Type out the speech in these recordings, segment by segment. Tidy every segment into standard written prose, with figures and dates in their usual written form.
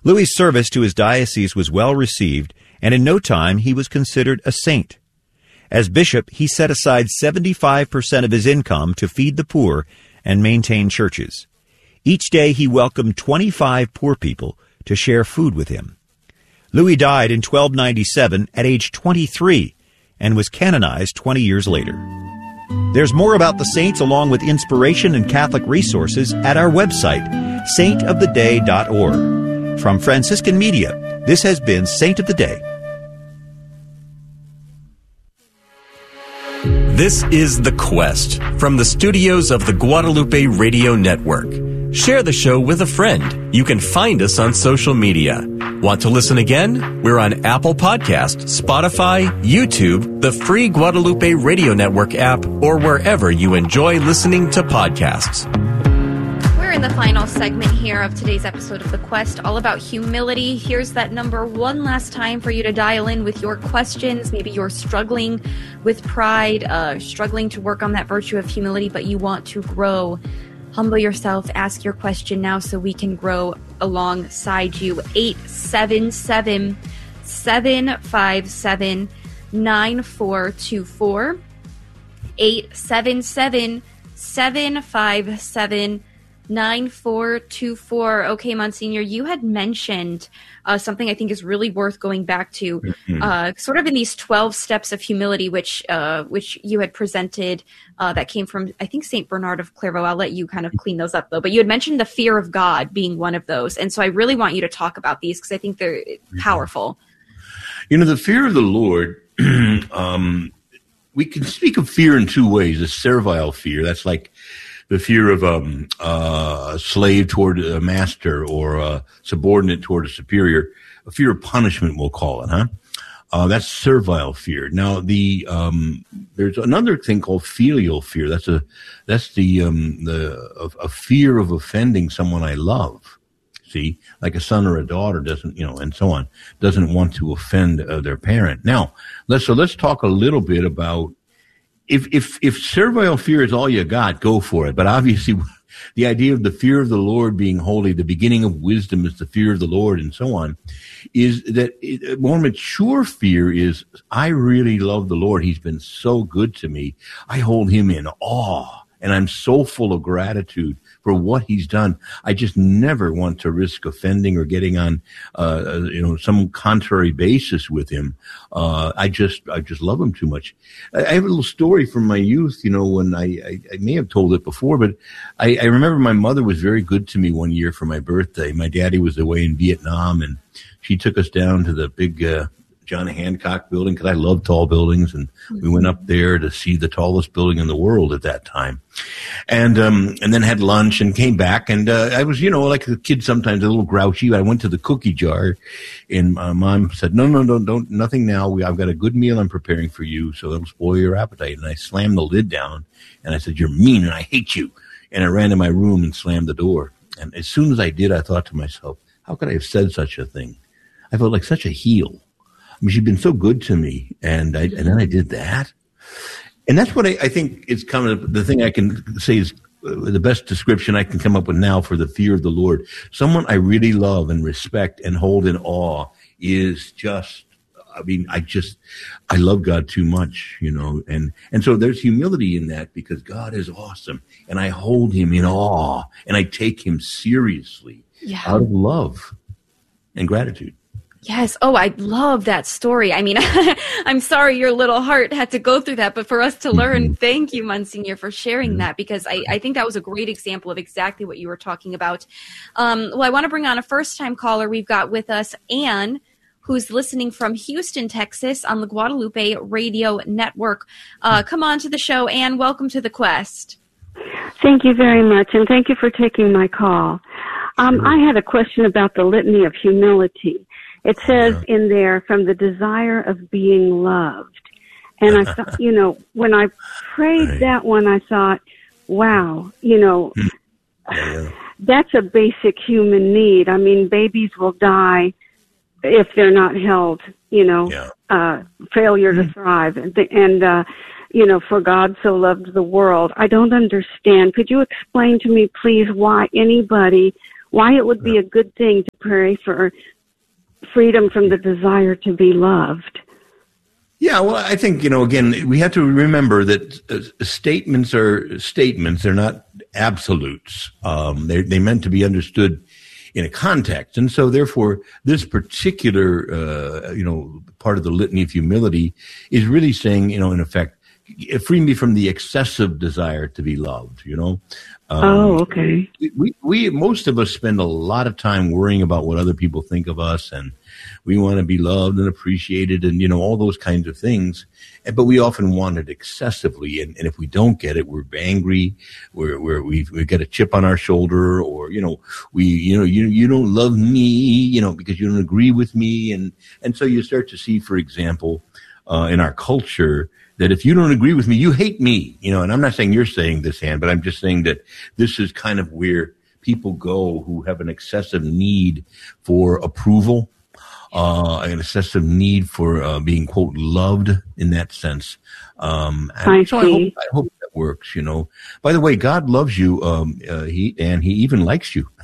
Louis' service to his diocese was well received, and in no time he was considered a saint. As bishop, he set aside 75% of his income to feed the poor and maintain churches. Each day he welcomed 25 poor people to share food with him. Louis died in 1297 at age 23 and was canonized 20 years later. There's more about the saints along with inspiration and Catholic resources at our website, saintoftheday.org. From Franciscan Media, this has been Saint of the Day. This is The Quest from the studios of the Guadalupe Radio Network. Share the show with a friend. You can find us on social media. Want to listen again? We're on Apple Podcasts, Spotify, YouTube, the free Guadalupe Radio Network app, or wherever you enjoy listening to podcasts. We're in the final segment here of today's episode of The Quest, all about humility. Here's that number one last time for you to dial in with your questions. Maybe you're struggling with pride, struggling to work on that virtue of humility, but you want to grow. Humble yourself, ask your question now so we can grow alongside you. 877-757-9424. 877-757-9424. Okay, Monsignor, you had mentioned something I think is really worth going back to, sort of in these 12 steps of humility, which you had presented, that came from, I think, St. Bernard of Clairvaux. I'll let you kind of clean those up, though. But you had mentioned the fear of God being one of those. And so I really want you to talk about these because I think they're powerful. You know, the fear of the Lord, we can speak of fear in two ways. A servile fear, that's like the fear of a slave toward a master or a subordinate toward a superior. A fear of punishment, we'll call it, huh? That's servile fear. Now, there's another thing called filial fear. That's a fear of offending someone I love. See, like a son or a daughter doesn't, and so on, doesn't want to offend their parent. Now, let's talk a little bit about if servile fear is all you got, go for it. But obviously, the idea of the fear of the Lord being holy, the beginning of wisdom is the fear of the Lord, and so on, is that more mature fear is, I really love the Lord. He's been so good to me. I hold him in awe, and I'm so full of gratitude for what he's done. I just never want to risk offending or getting on, some contrary basis with him. I just love him too much. I have a little story from my youth, when I may have told it before, but I remember my mother was very good to me one year for my birthday. My daddy was away in Vietnam, and she took us down to the big, John Hancock building, because I love tall buildings, and we went up there to see the tallest building in the world at that time, and then had lunch and came back, and I was, like a kid sometimes, a little grouchy. I went to the cookie jar, and my mom said, no, don't, nothing now. I've got a good meal I'm preparing for you, so it'll spoil your appetite. And I slammed the lid down, and I said, you're mean, and I hate you. And I ran to my room and slammed the door. And as soon as I did, I thought to myself, how could I have said such a thing? I felt like such a heel. I mean, she'd been so good to me, and then I did that. And that's what I think is kind of the thing I can say is the best description I can come up with now for the fear of the Lord. Someone I really love and respect and hold in awe is just, I love God too much, and so there's humility in that because God is awesome, and I hold him in awe, and I take him seriously out of love and gratitude. Yes. Oh, I love that story. I mean, I'm sorry your little heart had to go through that, but for us to learn, thank you, Monsignor, for sharing that, because I think that was a great example of exactly what you were talking about. Well, I want to bring on a first-time caller. We've got with us Anne, who's listening from Houston, Texas on the Guadalupe Radio Network. Come on to the show, Anne. Welcome to The Quest. Thank you very much, and thank you for taking my call. I had a question about the litany of humility. It says in there, from the desire of being loved. And I thought, when I prayed that one, I thought, wow, that's a basic human need. I mean, babies will die if they're not held, failure to thrive. And for God so loved the world. I don't understand. Could you explain to me, please, why anybody why it would be a good thing to pray for freedom from the desire to be loved. Yeah, well, I think, again, we have to remember that statements are statements. They're not absolutes. They're meant to be understood in a context. And so, therefore, this particular, part of the litany of humility is really saying, in effect, free me from the excessive desire to be loved, Okay. We most of us spend a lot of time worrying about what other people think of us, and we want to be loved and appreciated and, all those kinds of things. But we often want it excessively. And if we don't get it, we're angry. We've got a chip on our shoulder, or, you don't love me, because you don't agree with me. And so you start to see, for example, in our culture, that if you don't agree with me, you hate me, and I'm not saying you're saying this, Ann, but I'm just saying that this is kind of where people go who have an excessive need for approval, an excessive need for being, quote, loved in that sense. I hope that works, By the way, God loves you, He even likes you.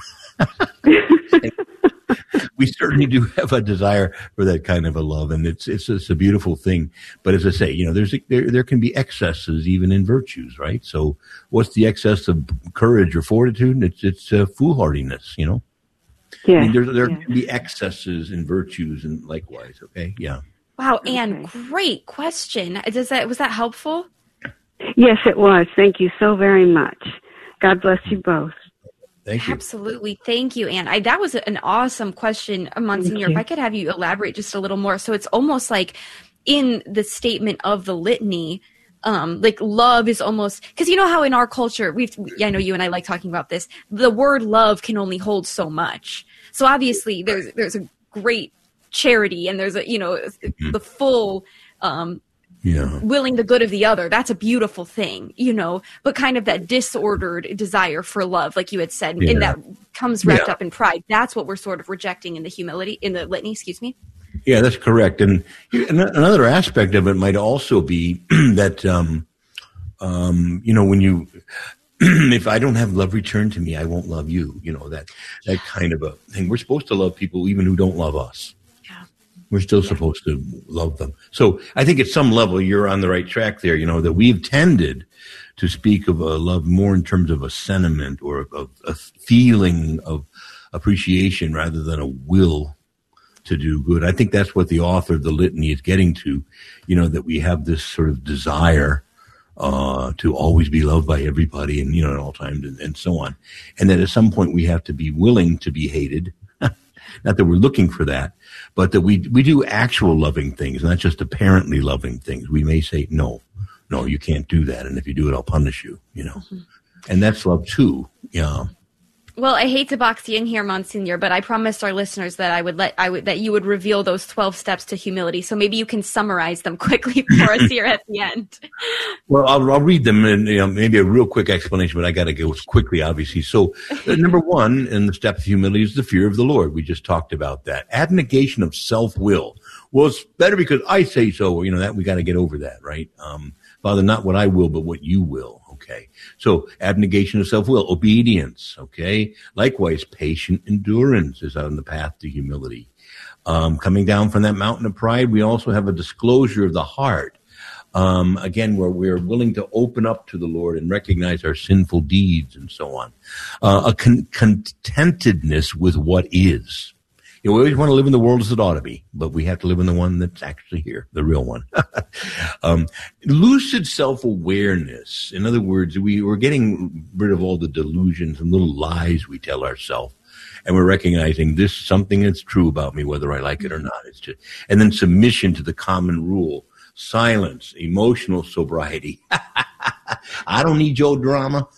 We certainly do have a desire for that kind of a love, and it's a beautiful thing. But as I say, there can be excesses even in virtues, right? So, what's the excess of courage or fortitude? It's foolhardiness, Yeah. I mean, there can be excesses in virtues, and likewise. Okay, yeah. Wow, Ann, great question. Was that helpful? Yes, it was. Thank you so very much. God bless you both. Thank you. Absolutely. Thank you, Ann. That was an awesome question, Monsignor. If I could have you elaborate just a little more. So it's almost like in the statement of the litany, like love is almost, because you know how in our culture, I know you and I like talking about this, the word love can only hold so much. So obviously there's a great charity, and there's the full, willing the good of the other. That's a beautiful thing, but kind of that disordered desire for love, like you had said, and that comes wrapped up in pride. That's what we're sort of rejecting in the litany, excuse me. Yeah, that's correct. And another aspect of it might also be that, when you, if I don't have love returned to me, I won't love you, that kind of a thing. We're supposed to love people even who don't love us. We're still supposed to love them. So I think at some level you're on the right track there, that we've tended to speak of love more in terms of a sentiment or a feeling of appreciation rather than a will to do good. I think that's what the author of the litany is getting to, that we have this sort of desire to always be loved by everybody and, at all times and so on. And that at some point we have to be willing to be hated. Not that we're looking for that, but that we do actual loving things, not just apparently loving things. We may say, no, you can't do that. And if you do it, I'll punish you, Mm-hmm. And that's love too. Yeah. Well, I hate to box you in here, Monsignor, but I promised our listeners that that you would reveal those 12 steps to humility. So maybe you can summarize them quickly for us here at the end. Well, I'll read them and maybe a real quick explanation, but I got to go quickly, obviously. So, number one in the steps of humility is the fear of the Lord. We just talked about that. Abnegation of self-will. Well, it's better because I say so. That we got to get over that, right? Father, not what I will, but what you will. Okay. So abnegation of self-will, obedience. Okay. Likewise, patient endurance is on the path to humility. Coming down from that mountain of pride, we also have a disclosure of the heart. Again, where we're willing to open up to the Lord and recognize our sinful deeds and so on. A contentedness with what is. We always want to live in the world as it ought to be, but we have to live in the one that's actually here, the real one. Lucid self-awareness. In other words, we're getting rid of all the delusions and little lies we tell ourselves, and we're recognizing this is something that's true about me, whether I like it or not. It's just, and then submission to the common rule. Silence, emotional sobriety. I don't need your drama.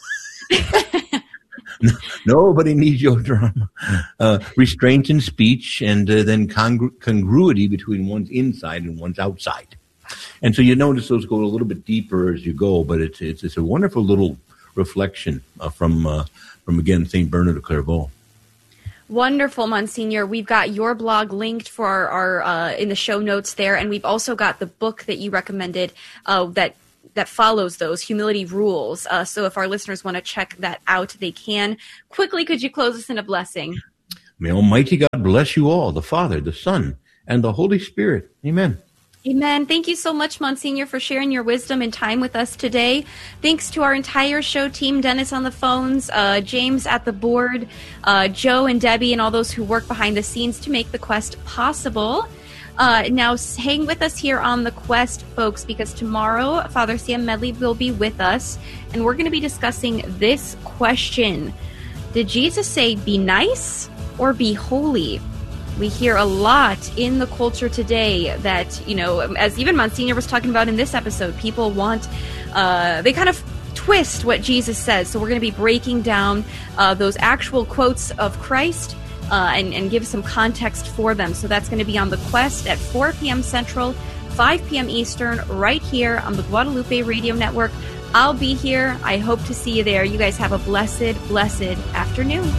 Nobody needs your drama. Restraint in speech, and then congruity between one's inside and one's outside. And so you notice those go a little bit deeper as you go, but it's a wonderful little reflection from again St. Bernard of Clairvaux. Wonderful, Monsignor. We've got your blog linked for our in the show notes there, and we've also got the book that you recommended that that follows those humility rules. So if our listeners want to check that out, they can. Quickly, could you close us in a blessing? May Almighty God bless you all, the Father, the Son, and the Holy Spirit. Amen. Amen. Thank you so much, Monsignor, for sharing your wisdom and time with us today. Thanks to our entire show team, Dennis on the phones, James at the board, Joe and Debbie, and all those who work behind the scenes to make the quest possible. Now, hang with us here on the quest, folks, because tomorrow Father Sam Medley will be with us, and we're going to be discussing this question. Did Jesus say, be nice or be holy? We hear a lot in the culture today that, as even Monsignor was talking about in this episode, people want, they kind of twist what Jesus says. So we're going to be breaking down those actual quotes of Christ and give some context for them. So that's going to be on The Quest at 4 p.m. Central, 5 p.m. Eastern, right here on the Guadalupe Radio Network. I'll be here. I hope to see you there. You guys have a blessed, blessed afternoon.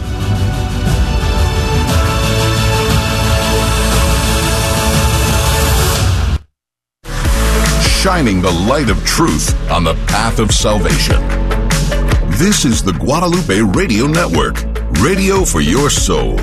Shining the light of truth on the path of salvation. This is the Guadalupe Radio Network, radio for your soul.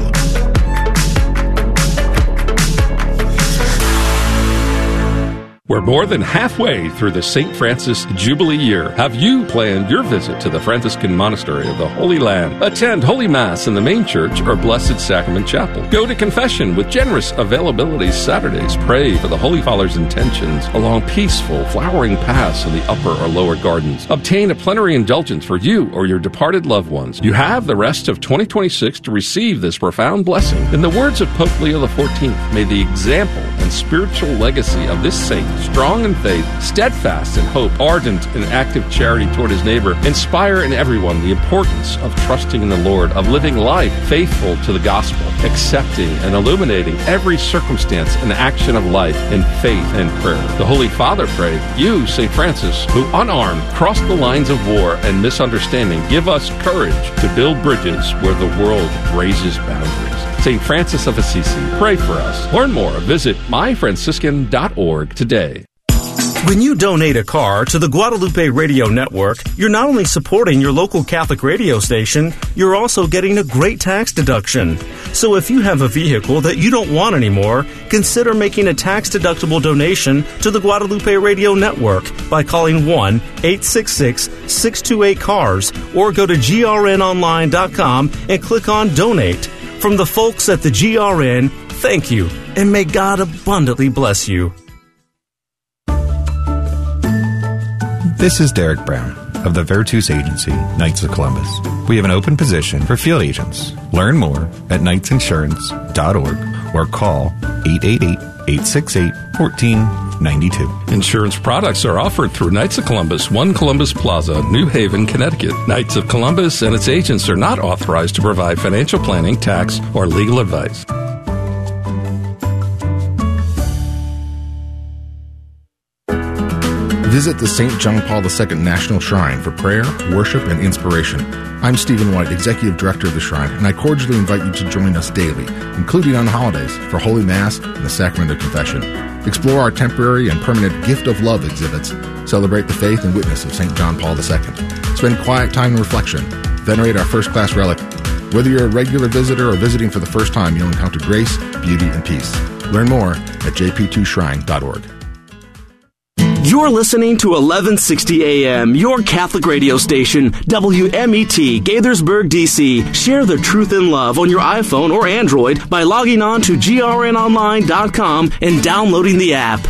We're more than halfway through the St. Francis Jubilee year. Have you planned your visit to the Franciscan Monastery of the Holy Land? Attend Holy Mass in the main church or Blessed Sacrament Chapel. Go to confession with generous availability Saturdays. Pray for the Holy Father's intentions along peaceful, flowering paths in the upper or lower gardens. Obtain a plenary indulgence for you or your departed loved ones. You have the rest of 2026 to receive this profound blessing. In the words of Pope Leo XIV, may the example and spiritual legacy of this saint, strong in faith, steadfast in hope, ardent in active charity toward his neighbor, inspire in everyone the importance of trusting in the Lord, of living life faithful to the gospel, accepting and illuminating every circumstance and action of life in faith and prayer. The Holy Father prayed, you, St. Francis, who unarmed crossed the lines of war and misunderstanding, give us courage to build bridges where the world raises boundaries. St. Francis of Assisi, pray for us. Learn more. Visit myfranciscan.org today. When you donate a car to the Guadalupe Radio Network, you're not only supporting your local Catholic radio station, you're also getting a great tax deduction. So if you have a vehicle that you don't want anymore, consider making a tax-deductible donation to the Guadalupe Radio Network by calling 1-866-628-CARS or go to grnonline.com and click on Donate. From the folks at the GRN, thank you, and may God abundantly bless you. This is Derek Brown of the Virtus Agency, Knights of Columbus. We have an open position for field agents. Learn more at knightsinsurance.org or call 888-868-1492. Insurance products are offered through Knights of Columbus, 1 Columbus Plaza, New Haven, Connecticut. Knights of Columbus and its agents are not authorized to provide financial planning, tax, or legal advice. Visit the St. John Paul II National Shrine for prayer, worship, and inspiration. I'm Stephen White, Executive Director of the Shrine, and I cordially invite you to join us daily, including on holidays, for Holy Mass and the Sacrament of Confession. Explore our temporary and permanent Gift of Love exhibits. Celebrate the faith and witness of St. John Paul II. Spend quiet time in reflection. Venerate our first-class relic. Whether you're a regular visitor or visiting for the first time, you'll encounter grace, beauty, and peace. Learn more at jp2shrine.org. You're listening to 1160 AM, your Catholic radio station, WMET, Gaithersburg, D.C. Share the truth and love on your iPhone or Android by logging on to grnonline.com and downloading the app.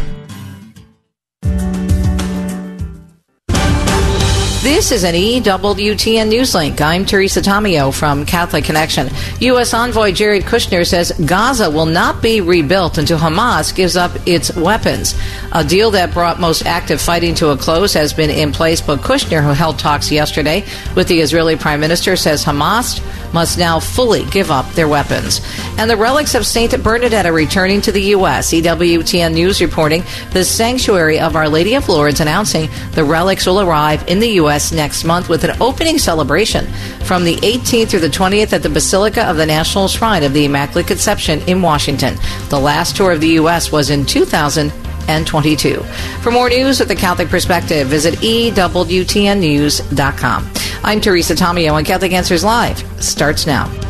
This is an EWTN Newslink. I'm Teresa Tomeo from Catholic Connection. U.S. Envoy Jared Kushner says Gaza will not be rebuilt until Hamas gives up its weapons. A deal that brought most active fighting to a close has been in place, but Kushner, who held talks yesterday with the Israeli Prime Minister, says Hamas must now fully give up their weapons. And the relics of St. Bernadette are returning to the U.S. EWTN News reporting the Sanctuary of Our Lady of Lourdes announcing the relics will arrive in the U.S. next month with an opening celebration from the 18th through the 20th at the Basilica of the National Shrine of the Immaculate Conception in Washington. The last tour of the U.S. was in 2000. and 22. For more news with the Catholic perspective, visit EWTNnews.com. I'm Teresa Tomeo, and Catholic Answers Live starts now.